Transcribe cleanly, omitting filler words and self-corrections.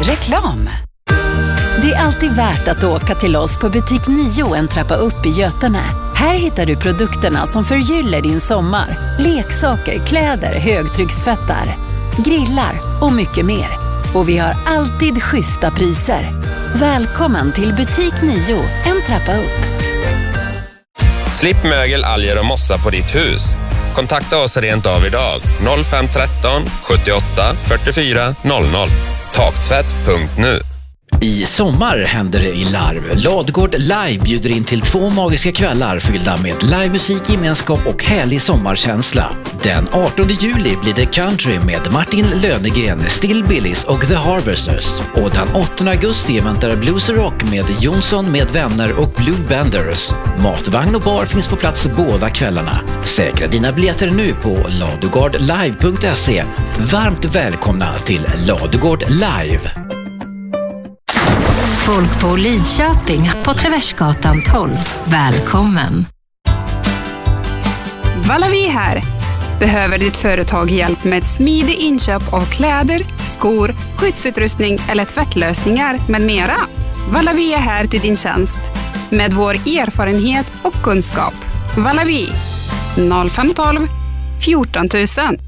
Reklam. Det är alltid värt att åka till oss på butik 9 en trappa upp i Götene. Här hittar du produkterna som förgyller din sommar. Leksaker, kläder, högtryckstvättar, grillar och mycket mer. Och vi har alltid schyssta priser. Välkommen till butik 9 en trappa upp. Slipp mögel, alger och mossa på ditt hus. Kontakta oss rent av idag. 0513 78 44 00. Taktvätt.nu. I sommar händer det i Larv. Ladugård Live bjuder in till 2 magiska kvällar fyllda med livemusik, gemenskap och härlig sommarkänsla. Den 18 juli blir det country med Martin Lönegren, Still Billys och The Harvesters. Och den 8 augusti väntar Blues Rock med Jonsson med vänner och Blue Benders. Matvagn och bar finns på plats båda kvällarna. Säkra dina biljetter nu på ladugårdlive.se. Varmt välkomna till Ladugård Live. Folk på Lidköping på Traversgatan 12. Välkommen! Valavi här. Behöver ditt företag hjälp med ett smidigt inköp av kläder, skor, skyddsutrustning eller tvättlösningar med mera? Valavi är här till din tjänst med vår erfarenhet och kunskap. Valavi 0512 14 000.